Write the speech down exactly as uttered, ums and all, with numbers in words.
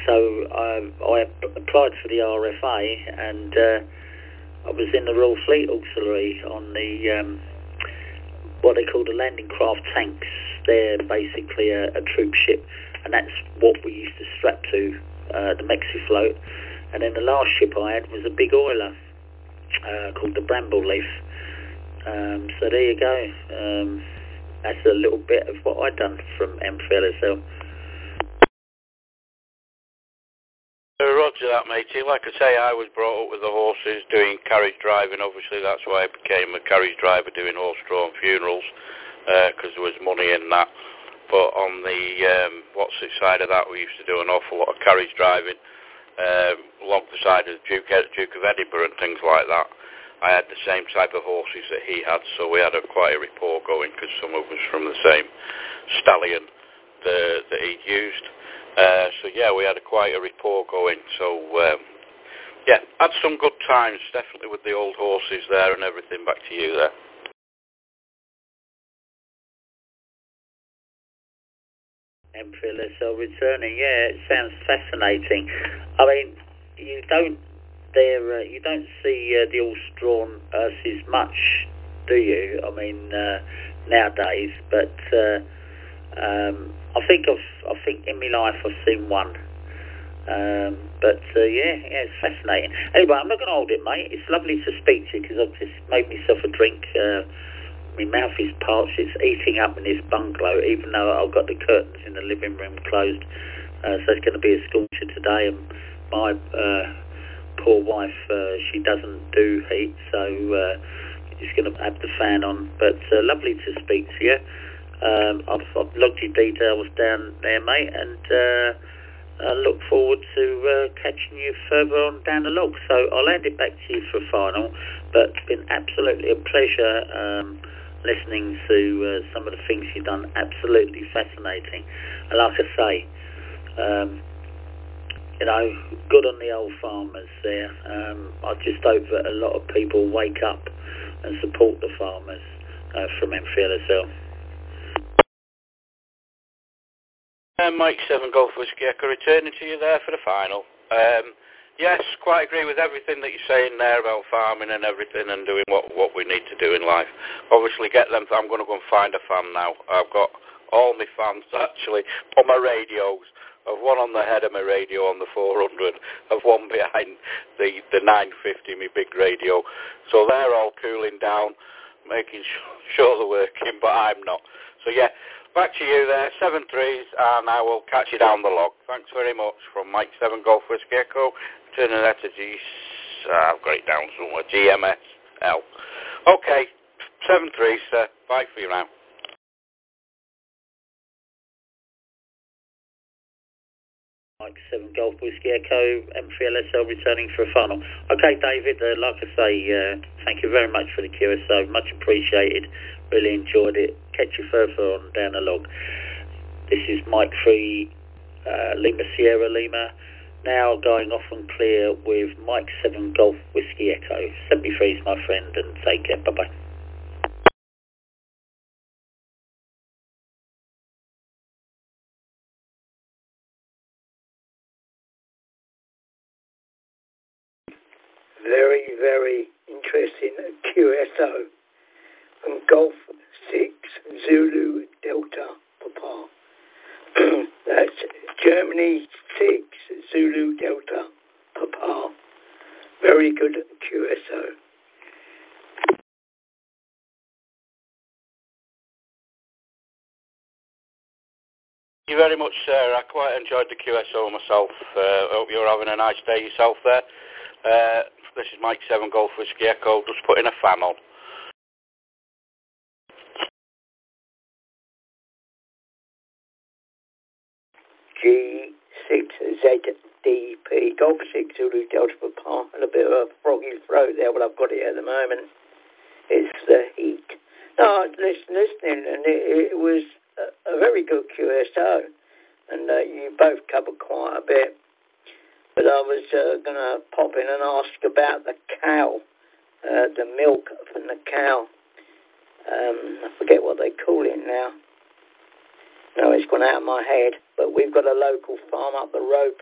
so I, I applied for the R F A, and uh, I was in the Royal Fleet Auxiliary on the um, what they call the landing craft tanks. They're basically a, a troop ship, and that's what we used to strap to uh, the Mexifloat. And then the last ship I had was a big oiler uh, called the Bramble Leaf. Um, so there you go. Um, that's a little bit of what I've done from M three L S L. Uh, Roger that, matey. Like I say, I was brought up with the horses doing carriage driving. Obviously, that's why I became a carriage driver doing horse-drawn funerals, because uh, there was money in that. But on the um, what's it side of that, we used to do an awful lot of carriage driving um, along the side of the Duke, Duke of Edinburgh and things like that. I had the same type of horses that he had, so we had a, quite a rapport going, because some of us from the same stallion the, that he'd used. Uh, so yeah, we had a, quite a rapport going. So um, yeah, had some good times, definitely with the old horses there and everything. Back to you there. M three L S L returning, yeah, it sounds fascinating. I mean, you don't there, uh, you don't see uh, the horse-drawn hearses much, do you? I mean, uh, nowadays, but uh, um, I think I've, I think in my life I've seen one. Um, but uh, yeah, yeah, it's fascinating. Anyway, I'm not going to hold it, mate. It's lovely to speak to you, because I've just made myself a drink. Uh, my mouth is parched. It's eating up in this bungalow, even though I've got the curtains in the living room closed. Uh, so it's going to be a scorcher today, and my uh, poor wife, uh, she doesn't do heat, so uh, she's going to have the fan on. But uh, lovely to speak to you. Um, I've, I've logged your details down there, mate, and uh, I look forward to uh, catching you further on down the log. So I'll hand it back to you for a final, but it's been absolutely a pleasure um, listening to uh, some of the things you've done. Absolutely fascinating. And like I say, um, you know, good on the old farmers there. Um, I just hope that a lot of people wake up and support the farmers uh, from M three L S L. Uh, Mike seven Golf Whiskey Echo returning to you there for the final. Um, yes, quite agree with everything that you're saying there about farming and everything and doing what, what we need to do in life. Obviously get them, I'm going to go and find a fan now. I've got all my fans actually on my radios. I've one on the head of my radio on the four hundred, I've one behind the, the nine fifty, my big radio. So they're all cooling down, making sure they're working, but I'm not. So yeah, back to you there, seven threes, and I will catch you down the log. Thanks very much from Mike seven Golf Whiskey Echo, turning that to G, uh, I've got it down somewhere, G M S L. Okay, seven threes, sir. Bye for you now. Mike seven Golf Whiskey Echo, M three L S L returning for a final. Okay, David, uh, like I say, uh, thank you very much for the Q S O. Much appreciated. Really enjoyed it. Catch you further on down the log. This is Mike three, uh, Lima Sierra Lima. Now going off and clear with Mike seven Golf Whiskey Echo. seventy-three is my friend, and take care. Bye-bye. Very, very interesting Q S O from Golf six Zulu Delta Papa. That's Germany six Zulu Delta Papa. Very good Q S O. Thank you very much, sir. I quite enjoyed the Q S O myself. I uh, hope you're having a nice day yourself there. Uh, this is Mike seven Golf Whiskey Echo, just putting a fan on. G six Z D P, Golf six Zulu Delta Papa, and a bit of a froggy throat there, but I've got it at the moment. It's the heat. No, I was listening, and it, it was a, a very good Q S O, and uh, you both covered quite a bit. But I was uh, going to pop in and ask about the cow, uh, the milk from the cow. Um, I forget what they call it now. No, it's gone out of my head. But we've got a local farm up the road